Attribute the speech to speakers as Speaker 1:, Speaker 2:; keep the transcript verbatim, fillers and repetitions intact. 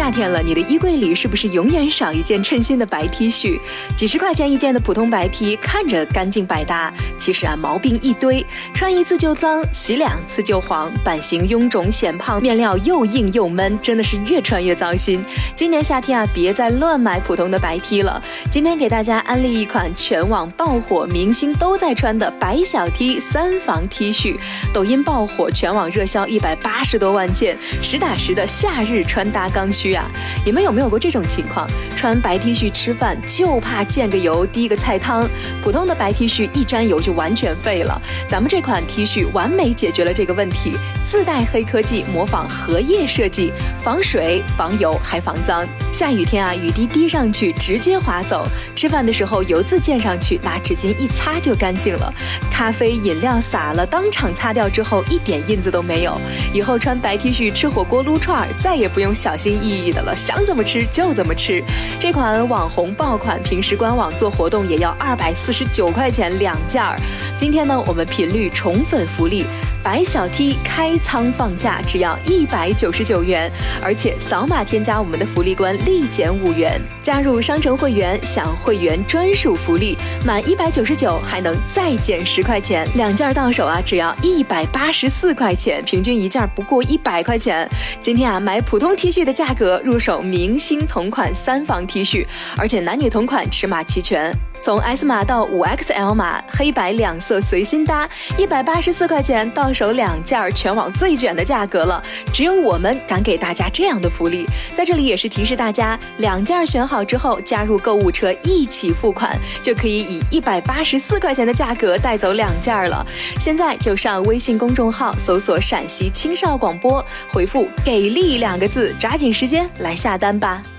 Speaker 1: 夏天了，你的衣柜里是不是永远少一件称心的白 T 恤？几十块钱一件的普通白 T 看着干净百搭，其实啊毛病一堆，穿一次就脏，洗两次就黄，版型臃肿显胖，面料又硬又闷，真的是越穿越糟心。今年夏天啊，别再乱买普通的白 T 了。今天给大家安利一款全网爆火、明星都在穿的白小 T 三防 T 恤，抖音爆火，全网热销一百八十多万件，实打实的夏日穿搭刚需啊！你们有没有过这种情况？穿白 T 恤吃饭就怕溅个油、滴个菜汤，普通的白 T 恤一沾油就完全废了。咱们这款 T 恤完美解决了这个问题，自带黑科技，模仿荷叶设计，防水、防油还防脏。下雨天啊，雨滴滴上去直接滑走，吃饭的时候油渍溅上去，拿纸巾一擦就干净了。咖啡饮料洒了，当场擦掉之后一点印子都没有。以后穿白 T 恤吃火锅撸串，再也不用小心翼翼的了，想怎么吃就怎么吃。这款网红爆款，平时官网做活动也要二百四十九块钱两件儿。今天呢，我们频率宠粉福利，白小 T 开仓放价只要一百九十九元，而且扫码添加我们的福利官立减五元，加入商城会员享会员专属福利，满一百九十九还能再减十块钱，两件到手啊只要一百八十四块钱，平均一件不过一百块钱。今天啊，买普通 T 恤的价格入手明星同款三防 T 恤，而且男女同款，尺码齐全。从 S 码到 五 X L 码，黑白两色随心搭，一百八十四块钱到手两件，全网最卷的价格了。只有我们敢给大家这样的福利。在这里也是提示大家，两件选好之后加入购物车一起付款，就可以以一百八十四块钱的价格带走两件了。现在就上微信公众号搜索陕西青少广播，回复给力两个字，抓紧时间来下单吧。